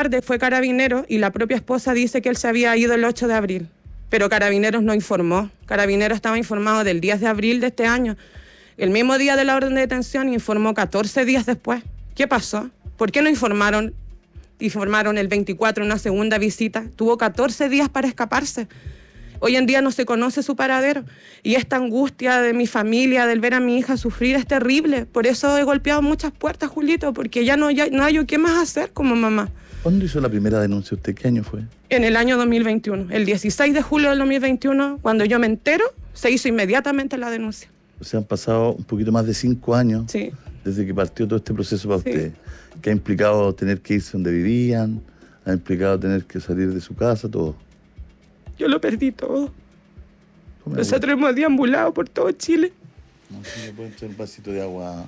tarde fue Carabineros y la propia esposa dice que él se había ido el 8 de abril. Pero Carabineros no informó. Carabineros estaba informado del 10 de abril de este año. El mismo día de la orden de detención informó 14 días después. ¿Qué pasó? ¿Por qué no informaron? Informaron el 24 una segunda visita. Tuvo 14 días para escaparse. Hoy en día no se conoce su paradero. Y esta angustia de mi familia, del ver a mi hija sufrir, es terrible. Por eso he golpeado muchas puertas, Julito, porque ya no hay qué más hacer como mamá. ¿Cuándo hizo la primera denuncia usted? ¿Qué año fue? En el año 2021. El 16 de julio del 2021, cuando yo me entero, se hizo inmediatamente la denuncia. O sea, han pasado un poquito más de 5 años sí. Desde que partió todo este proceso para usted. ¿Qué ha implicado tener que irse donde vivían? ¿Ha implicado tener que salir de su casa? Todo. Yo lo perdí todo. Nosotros hemos deambulado por todo Chile. No, si me pueden echar un vasito de agua.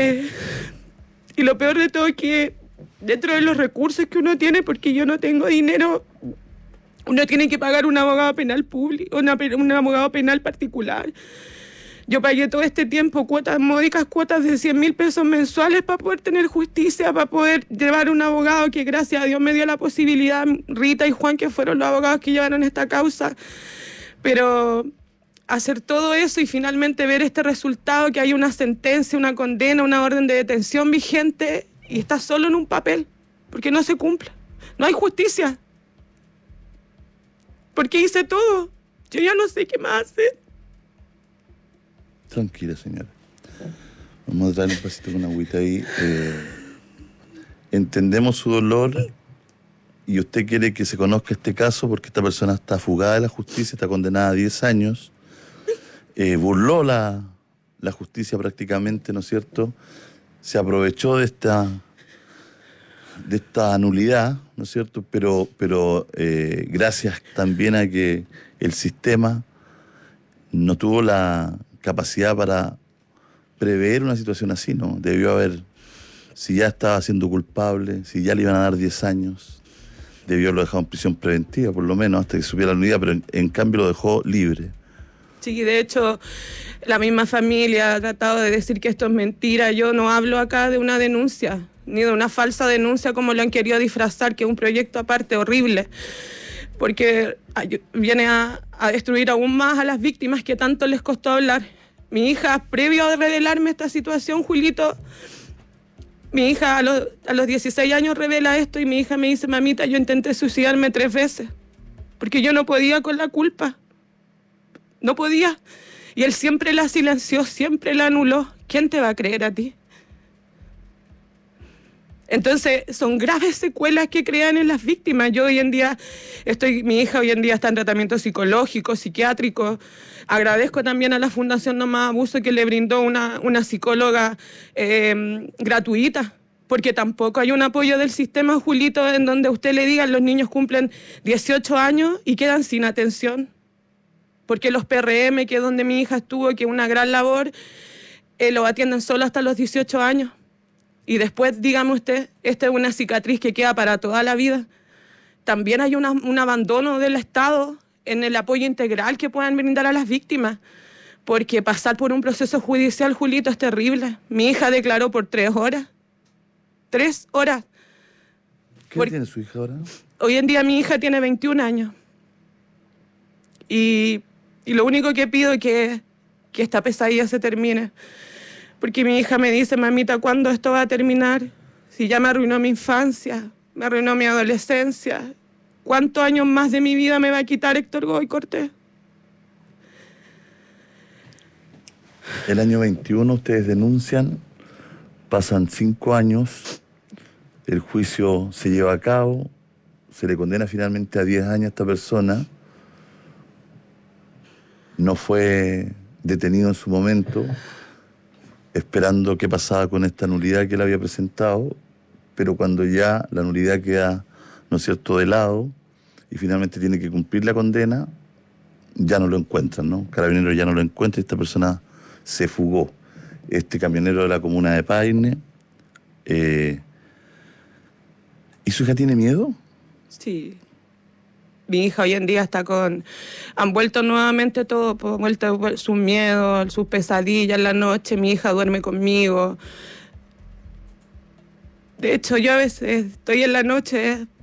Y lo peor de todo es que dentro de los recursos que uno tiene, porque yo no tengo dinero, uno tiene que pagar un abogado penal público, un abogado penal particular. Yo pagué todo este tiempo módicas cuotas de 100.000 pesos mensuales para poder tener justicia, para poder llevar un abogado que gracias a Dios me dio la posibilidad, Rita y Juan, que fueron los abogados que llevaron esta causa. Pero hacer todo eso y finalmente ver este resultado, que hay una sentencia, una condena, una orden de detención vigente y está solo en un papel, porque no se cumple. No hay justicia. Porque hice todo. Yo ya no sé qué más hacer. Tranquila, señora. Vamos a darle un pasito con agüita ahí. Entendemos su dolor y usted quiere que se conozca este caso porque esta persona está fugada de la justicia, está condenada a 10 años. Burló la justicia prácticamente, ¿no es cierto? Se aprovechó de esta nulidad, ¿no es cierto? Pero gracias también a que el sistema no tuvo la capacidad para prever una situación así, ¿no? Debió haber, si ya estaba siendo culpable, si ya le iban a dar 10 años, debió haberlo dejado en prisión preventiva, por lo menos, hasta que supiera la nulidad, pero en cambio lo dejó libre. Sí, de hecho, la misma familia ha tratado de decir que esto es mentira. Yo no hablo acá de una denuncia, ni de una falsa denuncia como lo han querido disfrazar, que es un proyecto aparte horrible, porque viene a destruir aún más a las víctimas que tanto les costó hablar. Mi hija, previo a revelarme esta situación, Julito, mi hija a los 16 años revela esto y mi hija me dice: mamita, yo intenté suicidarme 3 veces, porque yo no podía con la culpa. No podía. Y él siempre la silenció, siempre la anuló. ¿Quién te va a creer a ti? Entonces, son graves secuelas que crean en las víctimas. Yo hoy en día mi hija hoy en día está en tratamiento psicológico, psiquiátrico. Agradezco también a la Fundación No Más Abuso que le brindó una psicóloga gratuita, porque tampoco hay un apoyo del sistema, Julito, en donde usted le diga los niños cumplen 18 años y quedan sin atención. Porque los PRM, que es donde mi hija estuvo, que es una gran labor, lo atienden solo hasta los 18 años. Y después, dígame usted, esta es una cicatriz que queda para toda la vida. También hay un abandono del Estado en el apoyo integral que puedan brindar a las víctimas. Porque pasar por un proceso judicial, Julito, es terrible. Mi hija declaró por 3 horas. 3 horas. ¿Qué tiene su hija ahora? Hoy en día mi hija tiene 21 años. Y lo único que pido es que esta pesadilla se termine. Porque mi hija me dice: mamita, ¿cuándo esto va a terminar? Si ya me arruinó mi infancia, me arruinó mi adolescencia. ¿Cuántos años más de mi vida me va a quitar Héctor Godoy Cortés? El año 21 ustedes denuncian, pasan 5 años, el juicio se lleva a cabo, se le condena finalmente a 10 años a esta persona. No fue detenido en su momento, esperando qué pasaba con esta nulidad que él había presentado, pero cuando ya la nulidad queda, ¿no es cierto?, de lado, y finalmente tiene que cumplir la condena, ya no lo encuentran, ¿no? Carabineros ya no lo encuentra y esta persona se fugó. Este camionero de la comuna de Paine. ¿Y su hija tiene miedo? Sí. Mi hija hoy en día han vuelto nuevamente todo, han vuelto sus miedos, sus pesadillas en la noche. Mi hija duerme conmigo. De hecho, yo a veces estoy en la noche